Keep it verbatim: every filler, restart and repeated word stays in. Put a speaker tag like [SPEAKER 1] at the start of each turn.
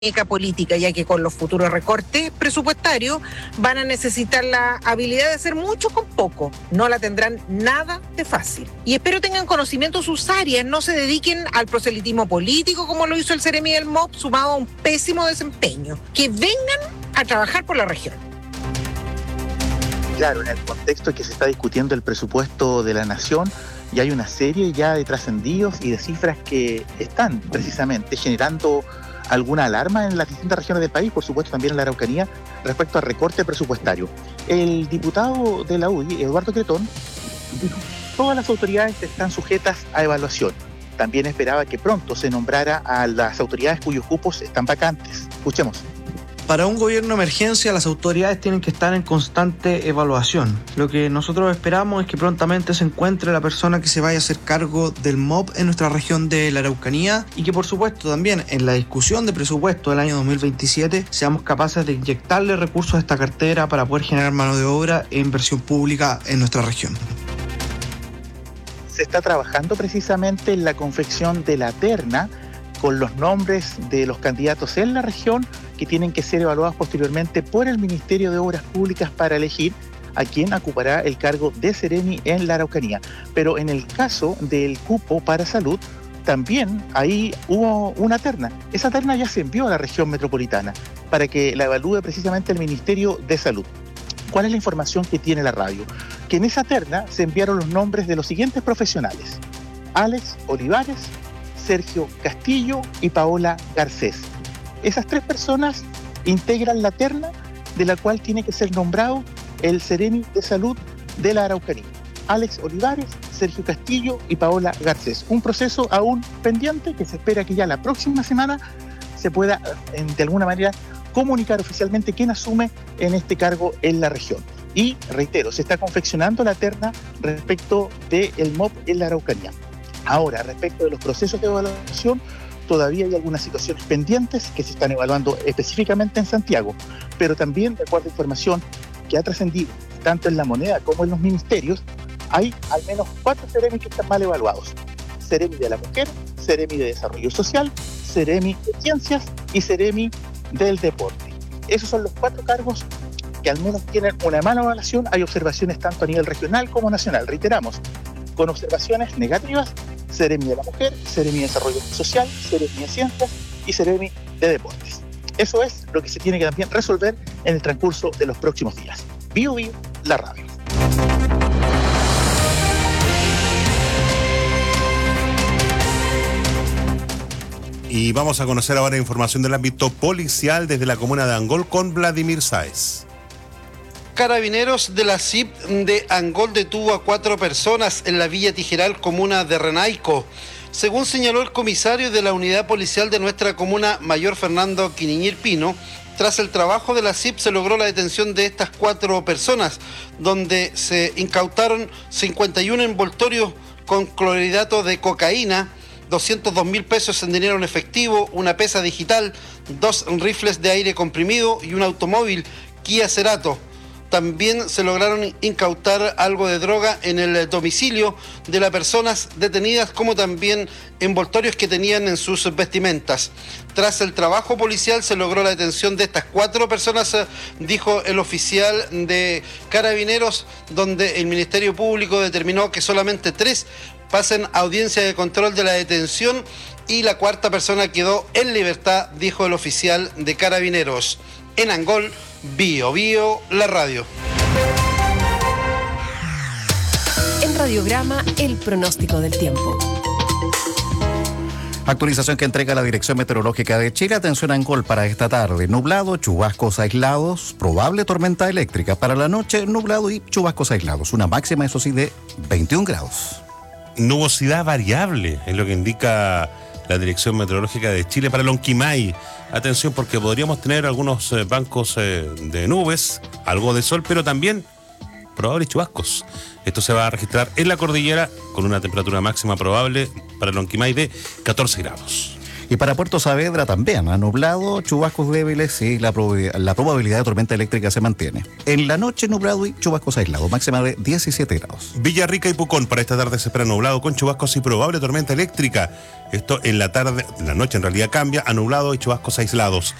[SPEAKER 1] política, ya que con los futuros recortes presupuestarios van a necesitar la habilidad de hacer mucho con poco. No la tendrán nada de fácil. Y espero tengan conocimiento sus áreas, no se dediquen al proselitismo político como lo hizo el Ceremi del M O P, sumado a un pésimo desempeño. Que vengan a trabajar por la región.
[SPEAKER 2] Claro, en el contexto en que se está discutiendo el presupuesto de la nación, y hay una serie ya de trascendidos y de cifras que están precisamente generando alguna alarma en las distintas regiones del país, por supuesto también en la Araucanía, respecto al recorte presupuestario. El diputado de la U D I, Eduardo Cretón, dijo que todas las autoridades están sujetas a evaluación. También esperaba que pronto se nombrara a las autoridades cuyos cupos están vacantes. Escuchemos.
[SPEAKER 3] Para un gobierno de emergencia, las autoridades tienen que estar en constante evaluación. Lo que nosotros esperamos es que prontamente se encuentre la persona que se vaya a hacer cargo del M O P en nuestra región de la Araucanía y que, por supuesto, también en la discusión de presupuesto del año dos mil veintisiete seamos capaces de inyectarle recursos a esta cartera para poder generar mano de obra e inversión pública en nuestra región.
[SPEAKER 2] Se está trabajando precisamente en la confección de la terna con los nombres de los candidatos en la región que tienen que ser evaluados posteriormente por el Ministerio de Obras Públicas para elegir a quien ocupará el cargo de Ceremi en la Araucanía. Pero en el caso del cupo para salud, también ahí hubo una terna. Esa terna ya se envió a la región metropolitana para que la evalúe precisamente el Ministerio de Salud. ¿Cuál es la información que tiene la radio? Que en esa terna se enviaron los nombres de los siguientes profesionales: Alex Olivares, Sergio Castillo y Paola Garcés. Esas tres personas integran la terna de la cual tiene que ser nombrado el Ceremi de Salud de la Araucanía. Alex Olivares, Sergio Castillo y Paola Garcés. Un proceso aún pendiente que se espera que ya la próxima semana se pueda, de alguna manera, comunicar oficialmente quién asume en este cargo en la región. Y, reitero, se está confeccionando la terna respecto del M O P en la Araucanía. Ahora, respecto de los procesos de evaluación, todavía hay algunas situaciones pendientes que se están evaluando específicamente en Santiago, pero también, de acuerdo a información que ha trascendido tanto en La Moneda como en los ministerios, hay al menos cuatro Ceremi que están mal evaluados: Ceremi de la Mujer, Ceremi de Desarrollo Social, Ceremi de Ciencias y Ceremi del Deporte. Esos son los cuatro cargos que al menos tienen una mala evaluación. Hay observaciones tanto a nivel regional como nacional. Reiteramos, con observaciones negativas: Ceremi de la Mujer, Ceremi de Desarrollo Social, Ceremi de Ciencias y Ceremi de Deportes. Eso es lo que se tiene que también resolver en el transcurso de los próximos días. Bio Bio, la radio.
[SPEAKER 4] Y vamos a conocer ahora información del ámbito policial desde la comuna de Angol con Vladimir Sáez.
[SPEAKER 5] Carabineros de la C I P de Angol detuvo a cuatro personas en la Villa Tijeral, comuna de Renaico. Según señaló el comisario de la unidad policial de nuestra comuna, mayor Fernando Quiniñir Pino, tras el trabajo de la C I P se logró la detención de estas cuatro personas, donde se incautaron cincuenta y uno envoltorios con clorhidrato de cocaína, doscientos dos mil pesos en dinero en efectivo, una pesa digital, dos rifles de aire comprimido y un automóvil Kia Cerato. También se lograron incautar algo de droga en el domicilio de las personas detenidas, como también envoltorios que tenían en sus vestimentas. Tras el trabajo policial se logró la detención de estas cuatro personas, dijo el oficial de Carabineros, donde el Ministerio Público determinó que solamente tres pasen a audiencia de control de la detención y la cuarta persona quedó en libertad, dijo el oficial de Carabineros. En Angol, Bio Bio, la radio.
[SPEAKER 6] En Radiograma, el pronóstico del tiempo.
[SPEAKER 7] Actualización que entrega la Dirección Meteorológica de Chile. Atención a Angol para esta tarde. Nublado, chubascos aislados, probable tormenta eléctrica. Para la noche, nublado y chubascos aislados. Una máxima, eso sí, de veintiún grados.
[SPEAKER 4] Nubosidad variable es lo que indica la Dirección Meteorológica de Chile para Lonquimay. Atención, porque podríamos tener algunos eh, bancos eh, de nubes, algo de sol, pero también probables chubascos. Esto se va a registrar en la cordillera con una temperatura máxima probable para Lonquimay de catorce grados.
[SPEAKER 7] Y para Puerto Saavedra también, ha nublado, chubascos débiles y la, prob- la probabilidad de tormenta eléctrica se mantiene. En la noche nublado y chubascos aislados, máxima de diecisiete grados.
[SPEAKER 4] Villarrica y Pucón, para esta tarde se espera nublado con chubascos y probable tormenta eléctrica. Esto en la tarde, en la noche en realidad cambia a nublado y chubascos aislados.